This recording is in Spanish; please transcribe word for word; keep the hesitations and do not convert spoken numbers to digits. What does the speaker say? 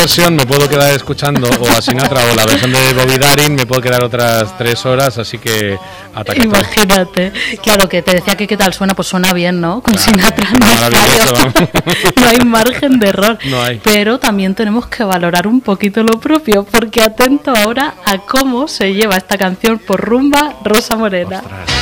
versión me puedo quedar escuchando, o a Sinatra, o la versión de Bobby Darin, me puedo quedar otras tres horas, así que ataca. Imagínate. Claro, que te decía que qué tal suena, pues suena bien, ¿no? Con Claro, Sinatra no hay maravilloso, fallo. vamos. No hay margen de error. No hay. Pero también tenemos que valorar un poquito lo propio, porque atento ahora a cómo se lleva esta canción por rumba Rosa Morena. Ostras.